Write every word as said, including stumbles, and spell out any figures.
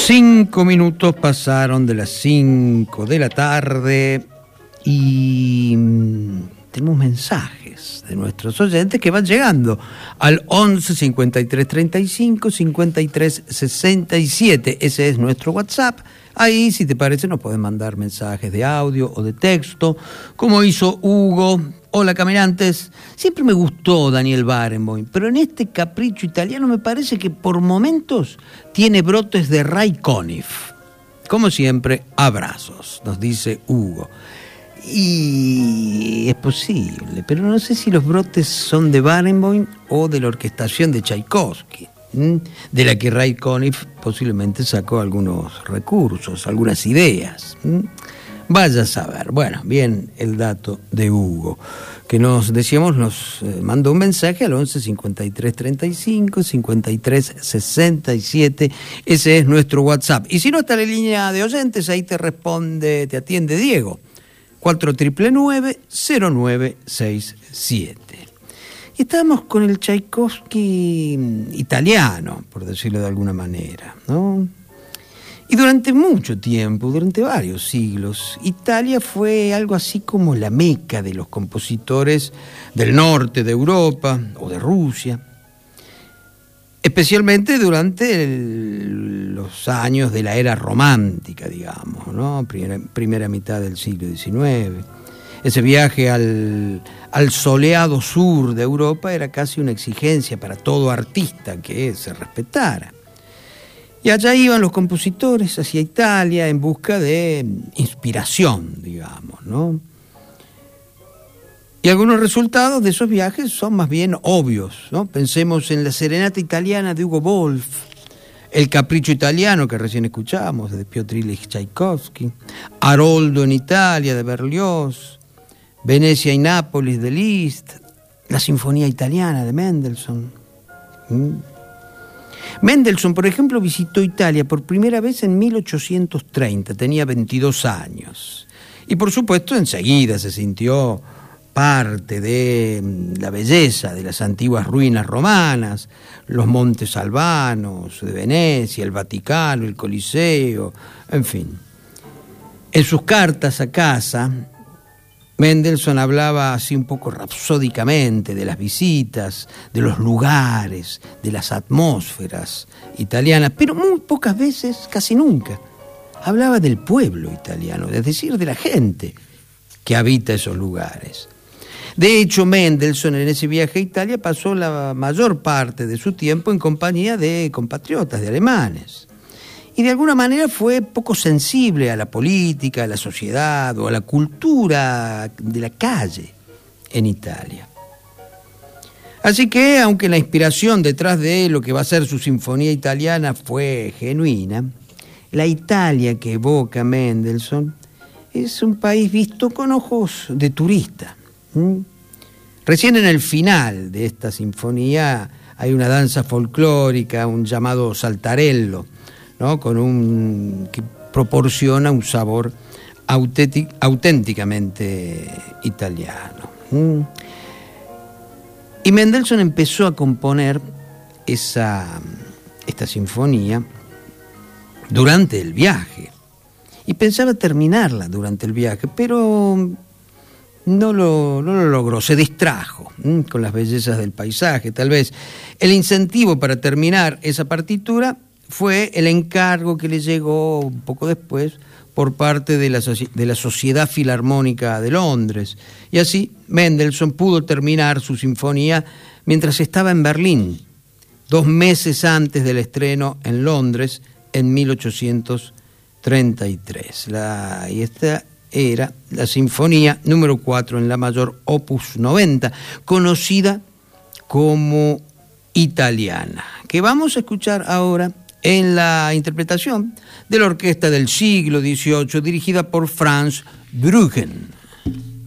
Cinco minutos pasaron de las cinco de la tarde y tenemos mensajes de nuestros oyentes que van llegando al once cincuenta y tres treinta y cinco cincuenta y tres sesenta y siete. Ese es nuestro WhatsApp. Ahí, si te parece, nos pueden mandar mensajes de audio o de texto, como hizo Hugo. Hola, caminantes. Siempre me gustó Daniel Barenboim, pero en este capricho italiano me parece que por momentos tiene brotes de Ray Conniff. Como siempre, abrazos, nos dice Hugo. Y es posible, pero no sé si los brotes son de Barenboim o de la orquestación de Tchaikovsky, de la que Ray Conniff posiblemente sacó algunos recursos, algunas ideas. Vaya a saber. Bueno, bien el dato de Hugo, que nos decíamos, nos mandó un mensaje al once cincuenta y tres treinta y cinco cincuenta y tres sesenta y siete. Ese es nuestro WhatsApp. Y si no está la línea de oyentes, ahí te responde, te atiende Diego. cuatro nueve nueve cero nueve seis siete. Y estábamos con el Tchaikovsky italiano, por decirlo de alguna manera, ¿no? Y durante mucho tiempo, durante varios siglos, Italia fue algo así como la meca de los compositores del norte de Europa o de Rusia, especialmente durante el, los años de la era romántica, digamos, ¿no? Primera, primera mitad del siglo diecinueve. Ese viaje al, al soleado sur de Europa era casi una exigencia para todo artista que se respetara. Y allá iban los compositores hacia Italia en busca de inspiración, digamos, ¿no? Y algunos resultados de esos viajes son más bien obvios, ¿no? Pensemos en la serenata italiana de Hugo Wolf, el capricho italiano que recién escuchamos de Piotr Ilyich Tchaikovsky, Aroldo en Italia de Berlioz, Venecia y Nápoles de Liszt, la Sinfonía Italiana de Mendelssohn. ¿Mm? Mendelssohn, por ejemplo, visitó Italia por primera vez en mil ochocientos treinta, tenía veintidós años. Y por supuesto enseguida se sintió parte de la belleza de las antiguas ruinas romanas, los montes albanos de Venecia, el Vaticano, el Coliseo, en fin. En sus cartas a casa, Mendelssohn hablaba así un poco rapsódicamente de las visitas, de los lugares, de las atmósferas italianas, pero muy pocas veces, casi nunca, hablaba del pueblo italiano, es decir, de la gente que habita esos lugares. De hecho, Mendelssohn en ese viaje a Italia pasó la mayor parte de su tiempo en compañía de compatriotas, de alemanes. Y de alguna manera fue poco sensible a la política, a la sociedad o a la cultura de la calle en Italia. Así que, aunque la inspiración detrás de lo que va a ser su sinfonía italiana fue genuina, la Italia que evoca Mendelssohn es un país visto con ojos de turista. ¿Mm? Recién en el final de esta sinfonía hay una danza folclórica, un llamado saltarello, ¿no? Con un que proporciona un sabor auténtic, auténticamente italiano. ¿Mm? Y Mendelssohn empezó a componer esa, esta sinfonía durante el viaje y pensaba terminarla durante el viaje, pero no lo, no lo logró, se distrajo ¿m? con las bellezas del paisaje. Tal vez el incentivo para terminar esa partitura fue el encargo que le llegó un poco después por parte de la, de la Sociedad Filarmónica de Londres. Y así Mendelssohn pudo terminar su sinfonía mientras estaba en Berlín, dos meses antes del estreno en Londres en mil ochocientos treinta y tres. La, y esta era la sinfonía número cuatro en la mayor, opus noventa, conocida como italiana, que vamos a escuchar ahora en la interpretación de la orquesta del siglo dieciocho dirigida por Franz Bruggen.